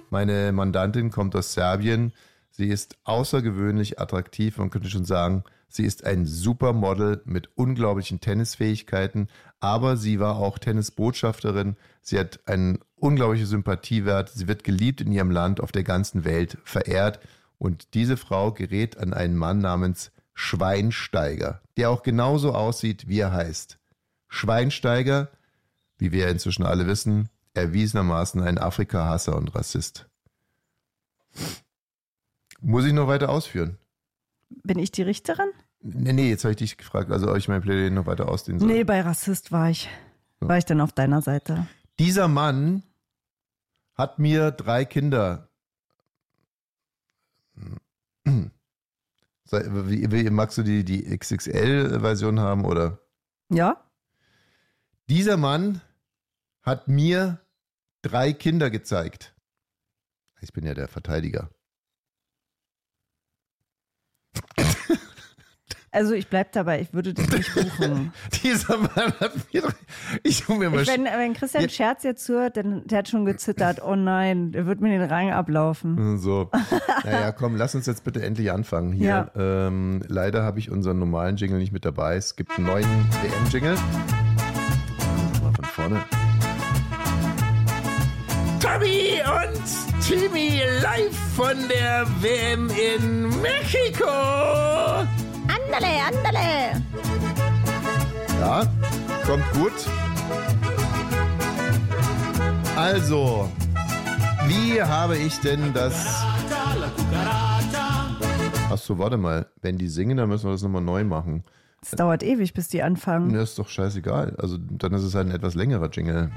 Meine Mandantin kommt aus Serbien. Sie ist außergewöhnlich attraktiv. Man könnte schon sagen, sie ist ein Supermodel mit unglaublichen Tennisfähigkeiten. Aber sie war auch Tennisbotschafterin. Sie hat einen unglaublichen Sympathiewert. Sie wird geliebt in ihrem Land, auf der ganzen Welt verehrt. Und diese Frau gerät an einen Mann namens Schweinsteiger, der auch genauso aussieht, wie er heißt. Schweinsteiger, wie wir inzwischen alle wissen, erwiesenermaßen ein Afrika-Hasser und Rassist. Muss ich noch weiter ausführen? Bin ich die Richterin? Nee, jetzt habe ich dich gefragt, also ob ich mein Plädoyer noch weiter ausdehnen soll. Nee, bei Rassist war ich. War ich dann auf deiner Seite? Dieser Mann hat mir 3 Kinder. Magst du die XXL-Version haben, oder? Ja. Dieser Mann hat mir 3 Kinder gezeigt. Ich bin ja der Verteidiger. Also ich bleib dabei, ich würde dich nicht buchen. Dieser Mann hat mir... Wenn Christian Scherz jetzt zuhört, der hat schon gezittert. Oh nein, der wird mir den Rang ablaufen. So. Naja, komm, lass uns jetzt bitte endlich anfangen hier. Ja. Leider habe ich unseren normalen Jingle nicht mit dabei. Es gibt einen neuen WM-Jingle. Mal von vorne. Tommy und Timmy live von der WM in Mexiko. Andale, andale. Ja, kommt gut. Also, wie habe ich denn das... Achso, warte mal. Wenn die singen, dann müssen wir das nochmal neu machen. Es dauert ewig, bis die anfangen. Das ist doch scheißegal. Also, dann ist es halt ein etwas längerer Jingle.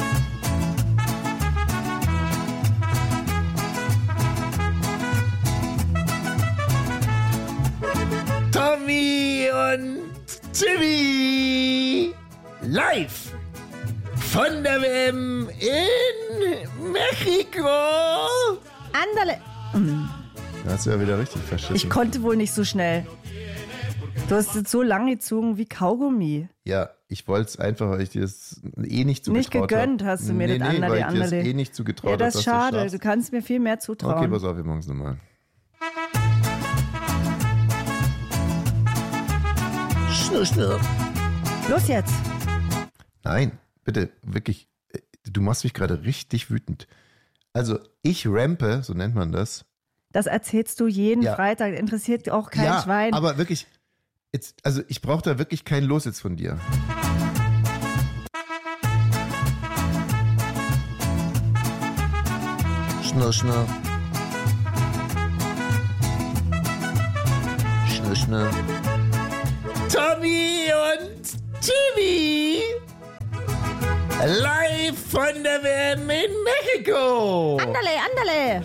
Tommy und Timmy live von der WM in Mexiko. Andale. Da hast du ja wieder richtig verschissen. Ich konnte wohl nicht so schnell. Du hast es so lang gezogen wie Kaugummi. Ja, ich wollte es einfach, weil ich dir das nicht zugetraut habe. Nicht gegönnt hast du mir das Andale, weil ich Andale. dir das nicht zugetraut habe. Ja, das ist schade. Du kannst mir viel mehr zutrauen. Okay, pass auf, wir machen es nochmal. Schnurr. Los jetzt. Nein, bitte, wirklich, du machst mich gerade richtig wütend. Also, ich rampe, so nennt man das. Das erzählst du jeden Freitag, interessiert auch kein Schwein. Ja, aber wirklich, jetzt, also ich brauche da wirklich keinen Los jetzt von dir. Schnurr. Schnurr. Tommy und Timmy live von der WM in Mexiko. Andale.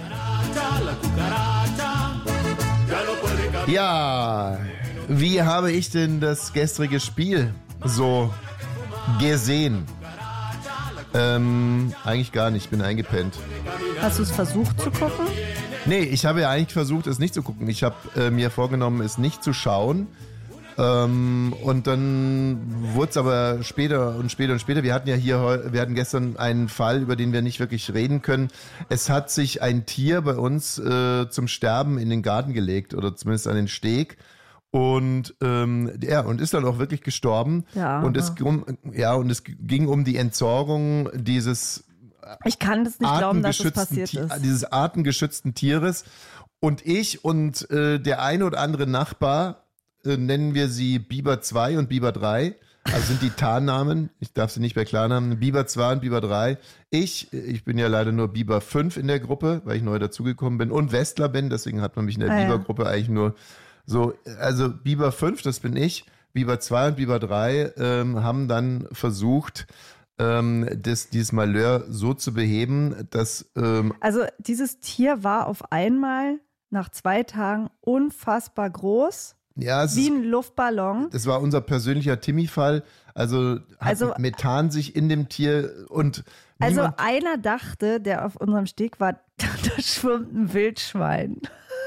Ja, wie habe ich denn das gestrige Spiel so gesehen? Eigentlich gar nicht, ich bin eingepennt. Hast du es versucht zu gucken? Nee, ich habe ja eigentlich versucht, es nicht zu gucken. Ich habe mir vorgenommen, es nicht zu schauen. Und dann wurde es aber später. Wir hatten gestern einen Fall, über den wir nicht wirklich reden können. Es hat sich ein Tier bei uns zum Sterben in den Garten gelegt oder zumindest an den Steg. Und und ist dann auch wirklich gestorben. Ja, und es ging um die Entsorgung dieses ich kann das nicht glauben, dass das passiert ist. Dieses artengeschützten Tieres. Und ich und der eine oder andere Nachbar, nennen wir sie Biber 2 und Biber 3. Also sind die Tarnnamen. Ich darf sie nicht bei Klarnamen. Biber 2 und Biber 3. Ich bin ja leider nur Biber 5 in der Gruppe, weil ich neu dazugekommen bin und Westler bin. Deswegen hat man mich in der Biber-Gruppe eigentlich nur so. Also Biber 5, das bin ich. Biber 2 und Biber 3 haben dann versucht, dieses Malheur so zu beheben, dass... also dieses Tier war auf einmal nach 2 Tagen unfassbar groß. Ja, wie ein Luftballon. Das war unser persönlicher Timmy-Fall. Also Methan sich in dem Tier und also einer dachte, der auf unserem Steg war, da schwimmt ein Wildschwein.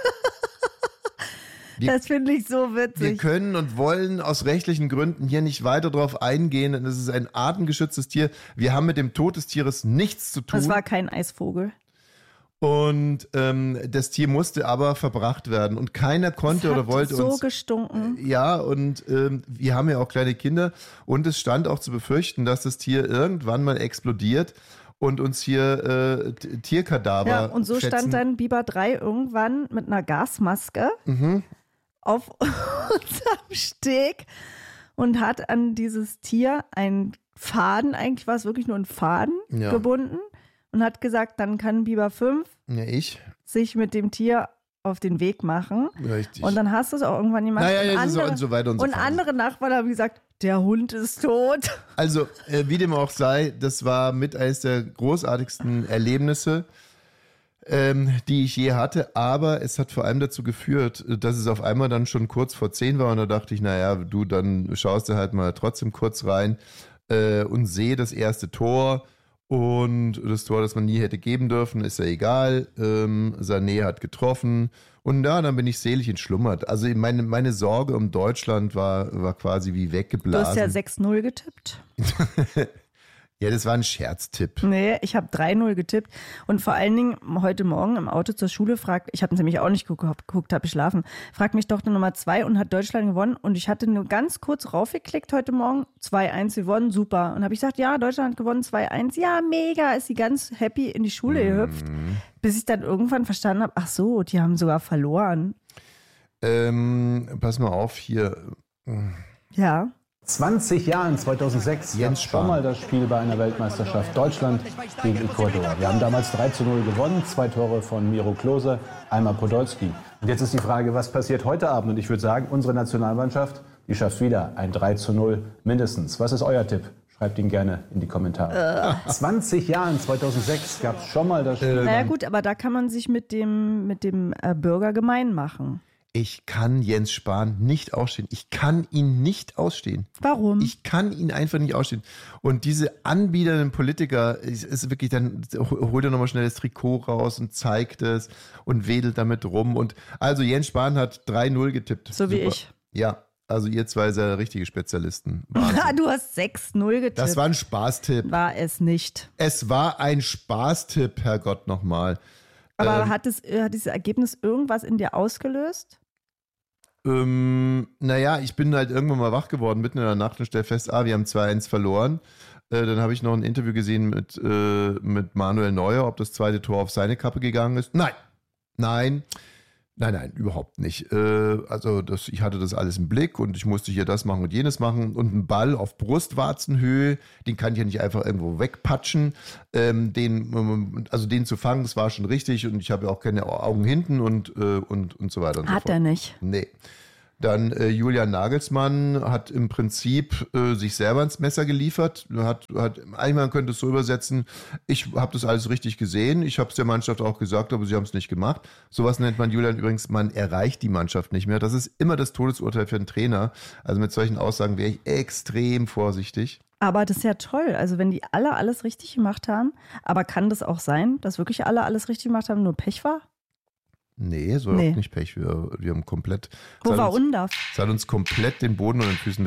Das finde ich so witzig. Wir können und wollen aus rechtlichen Gründen hier nicht weiter drauf eingehen. Es ist ein artengeschütztes Tier. Wir haben mit dem Tod des Tieres nichts zu tun. Es war kein Eisvogel. Und das Tier musste aber verbracht werden und keiner konnte oder wollte so uns. gestunken. Ja, und wir haben ja auch kleine Kinder und es stand auch zu befürchten, dass das Tier irgendwann mal explodiert und uns hier Tierkadaver. Ja, und so schätzen. stand dann Biber 3 irgendwann mit einer Gasmaske auf unserem Steg und hat an dieses Tier einen Faden, eigentlich war es wirklich nur ein Faden, gebunden. Und hat gesagt, dann kann Biber 5 sich mit dem Tier auf den Weg machen. Richtig. Und dann hast du es auch irgendwann gemacht. Und so weiter und so fort. Und andere Nachbarn haben gesagt, der Hund ist tot. Also, wie dem auch sei, das war mit eines der großartigsten Erlebnisse, die ich je hatte. Aber es hat vor allem dazu geführt, dass es auf einmal dann schon kurz vor 10 war. Und da dachte ich, naja, du, dann schaust du halt mal trotzdem kurz rein und sehe das erste Tor. Und das Tor, das man nie hätte geben dürfen, ist ja egal. Sané hat getroffen. Und ja, dann bin ich selig entschlummert. Also meine Sorge um Deutschland war quasi wie weggeblasen. Du hast ja 6-0 getippt. Ja, das war ein Scherztipp. Nee, ich habe 3-0 getippt. Und vor allen Dingen heute Morgen im Auto zur Schule ich habe nämlich auch nicht geguckt, habe geschlafen, fragt mich Tochter Nummer 2 und hat Deutschland gewonnen. Und ich hatte nur ganz kurz raufgeklickt heute Morgen, 2-1 gewonnen, super. Und habe ich gesagt, ja, Deutschland hat gewonnen, 2-1, ja, mega, ist sie ganz happy in die Schule gehüpft. Bis ich dann irgendwann verstanden habe, ach so, die haben sogar verloren. Pass mal auf hier. Ja. 20 Jahren, 2006, gab es schon mal das Spiel bei einer Weltmeisterschaft Deutschland gegen Ecuador. Wir haben damals 3-0 gewonnen, 2 Tore von Miro Klose, einmal Podolski. Und jetzt ist die Frage, was passiert heute Abend? Und ich würde sagen, unsere Nationalmannschaft, die schafft wieder ein 3-0 mindestens. Was ist euer Tipp? Schreibt ihn gerne in die Kommentare. 20 Jahren, 2006, gab es schon mal das Spiel. Naja gut, aber da kann man sich mit dem Bürger gemein machen. Ich kann Jens Spahn nicht ausstehen. Ich kann ihn nicht ausstehen. Warum? Ich kann ihn einfach nicht ausstehen. Und diese anbiedernden Politiker, ist wirklich, dann holt er nochmal schnell das Trikot raus und zeigt es und wedelt damit rum. Und also Jens Spahn hat 3-0 getippt. So wie ich. Ja, also ihr zwei seid richtige Spezialisten. Du hast 6-0 getippt. Das war ein Spaßtipp. War es nicht. Es war ein Spaßtipp, Herrgott nochmal. Aber hat dieses Ergebnis irgendwas in dir ausgelöst? Naja, ich bin halt irgendwann mal wach geworden, mitten in der Nacht und stelle fest, wir haben 2-1 verloren. Dann habe ich noch ein Interview gesehen mit Manuel Neuer, ob das zweite Tor auf seine Kappe gegangen ist. Nein, überhaupt nicht. Ich hatte das alles im Blick und ich musste hier das machen und jenes machen und einen Ball auf Brustwarzenhöhe, den kann ich ja nicht einfach irgendwo wegpatschen. Den zu fangen, das war schon richtig und ich habe ja auch keine Augen hinten und so weiter und so fort. Hat er nicht. Nee. Dann Julian Nagelsmann hat im Prinzip sich selber ins Messer geliefert. Eigentlich man könnte es so übersetzen, ich habe das alles richtig gesehen, ich habe es der Mannschaft auch gesagt, aber sie haben es nicht gemacht. Sowas nennt man Julian übrigens, man erreicht die Mannschaft nicht mehr. Das ist immer das Todesurteil für einen Trainer. Also mit solchen Aussagen wäre ich extrem vorsichtig. Aber das ist ja toll. Also wenn die alle alles richtig gemacht haben, aber kann das auch sein, dass wirklich alle alles richtig gemacht haben, nur Pech war? Nee, so auch nicht Pech. Wir haben komplett. Wo war Undaf? Es hat uns komplett den Boden unter den Füßen